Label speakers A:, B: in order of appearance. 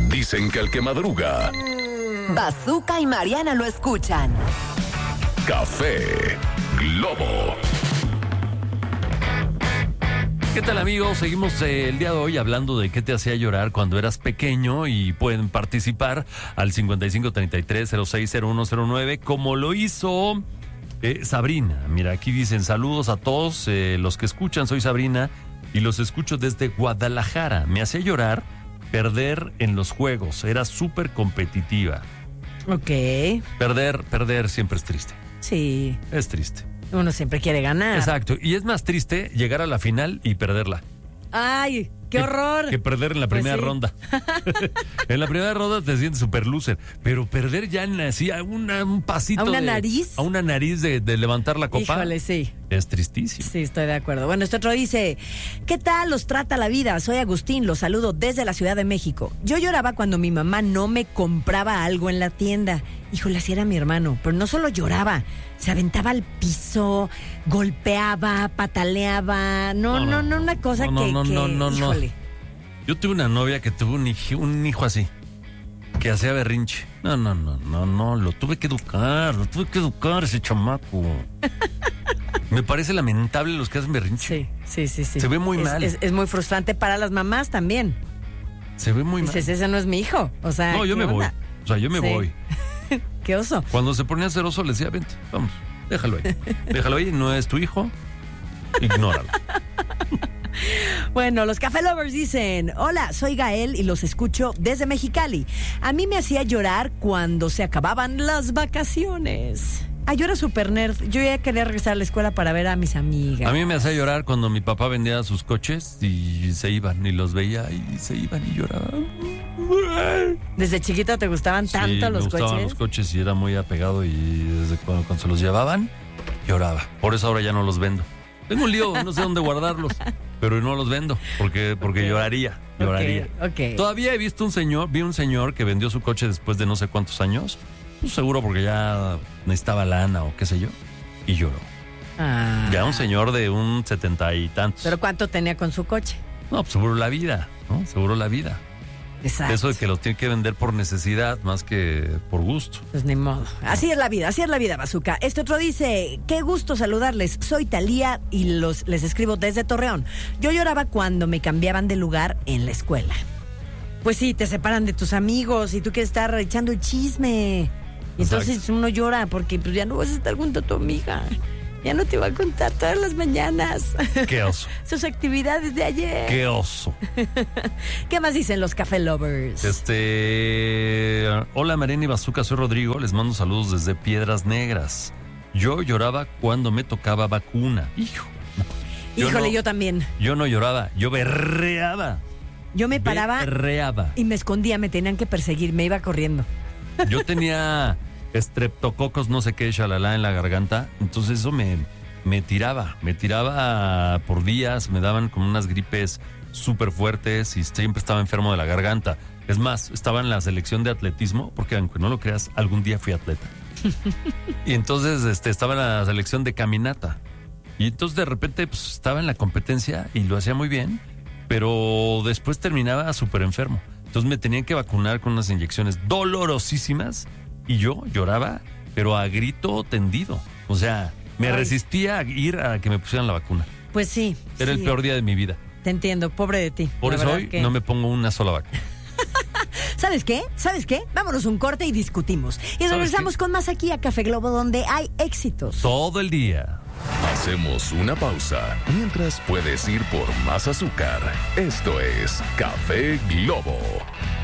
A: Dicen que el que madruga,
B: Bazooka y Mariana lo escuchan.
A: Café Globo.
C: ¿Qué tal, amigos? Seguimos el día de hoy hablando de qué te hacía llorar cuando eras pequeño y pueden participar al 5533-060109 como lo hizo Sabrina. Mira, aquí dicen saludos a todos los que escuchan. Soy Sabrina y los escucho desde Guadalajara. Me hacía llorar perder en los juegos. Era súper competitiva.
D: Ok.
C: Perder siempre es triste.
D: Sí.
C: Es triste.
D: Uno siempre quiere ganar.
C: Exacto. Y es más triste llegar a la final y perderla.
D: ¡Ay, qué horror!
C: Que perder en la primera ronda. En la primera ronda te sientes super loser. Pero perder ya así a un pasito.
D: ¿A una nariz?
C: A una nariz de levantar la copa.
D: Híjole, sí.
C: Es tristísimo.
D: Sí, estoy de acuerdo. Bueno, este otro dice, ¿qué tal los trata la vida? Soy Agustín, los saludo desde la Ciudad de México. Yo lloraba cuando mi mamá no me compraba algo en la tienda. Híjole, así era mi hermano. Pero no solo lloraba, se aventaba al piso, golpeaba, pataleaba. No, una cosa que híjole.
C: Yo tuve una novia que tuvo un hijo así, que hacía berrinche. No, lo tuve que educar ese chamaco. Me parece lamentable los que hacen berrinche.
D: Sí.
C: Se ve muy mal.
D: Es muy frustrante para las mamás también.
C: Se ve muy mal.
D: Dices, ese no es mi hijo. O sea,
C: no, yo me voy. O sea, yo me voy.
D: Qué oso.
C: Cuando se ponía celoso le decía, vente, vamos, déjalo ahí. Déjalo ahí, no es tu hijo, ignóralo.
D: Bueno, los Café Lovers dicen, hola, soy Gael y los escucho desde Mexicali. A mí me hacía llorar cuando se acababan las vacaciones. Yo era súper nerd. Yo ya quería regresar a la escuela para ver a mis amigas.
C: A mí me hacía llorar cuando mi papá vendía sus coches y se iban, y los veía y se iban y lloraban.
D: ¿Desde chiquito te gustaban tanto los coches?
C: Me gustaban los coches y era muy apegado, y desde cuando se los llevaban, lloraba. Por eso ahora ya no los vendo. Tengo un lío, no sé dónde guardarlos, pero no los vendo porque lloraría.
D: Okay.
C: Todavía vi un señor que vendió su coche después de no sé cuántos años. Pues seguro porque ya necesitaba lana o qué sé yo, y lloró. Ya un señor de un 70 y tantos.
D: ¿Pero cuánto tenía con su coche?
C: No, pues seguro la vida, ¿no? Seguro la vida.
D: Exacto.
C: Eso de que los tiene que vender por necesidad más que por gusto.
D: Pues ni modo. Así es la vida, Bazooka. Este otro dice, qué gusto saludarles. Soy Talía y les escribo desde Torreón. Yo lloraba cuando me cambiaban de lugar en la escuela. Pues sí, te separan de tus amigos y tú quieres estar echando el chisme. Y entonces uno llora porque pues ya no vas a estar junto a tu amiga. Ya no te va a contar todas las mañanas.
C: Qué oso.
D: Sus actividades de ayer.
C: Qué oso.
D: ¿Qué más dicen los Café Lovers?
C: Hola, Mariana y Bazooka, soy Rodrigo. Les mando saludos desde Piedras Negras. Yo lloraba cuando me tocaba vacuna.
D: Híjole, yo también.
C: Yo no lloraba, yo berreaba.
D: Yo me paraba
C: berreaba.
D: Y me escondía, me tenían que perseguir, me iba corriendo.
C: Yo tenía estreptococos, no sé qué, shalala, en la garganta. Entonces eso me tiraba por días. Me daban como unas gripes súper fuertes y siempre estaba enfermo de la garganta. Es más, estaba en la selección de atletismo, porque aunque no lo creas, algún día fui atleta. Y entonces estaba en la selección de caminata. Y entonces de repente pues, estaba en la competencia y lo hacía muy bien, pero después terminaba súper enfermo. Entonces me tenían que vacunar con unas inyecciones dolorosísimas y yo lloraba, pero a grito tendido. O sea, me resistía a ir a que me pusieran la vacuna.
D: Pues sí.
C: Era el peor día de mi vida.
D: Te entiendo, pobre de ti.
C: Por eso hoy no me pongo una sola vacuna.
D: ¿Sabes qué? Vámonos un corte y discutimos. Y regresamos con más aquí a Café Globo, donde hay éxitos.
C: Todo el día.
A: Hacemos una pausa. Mientras puedes ir por más azúcar. Esto es Café Globo.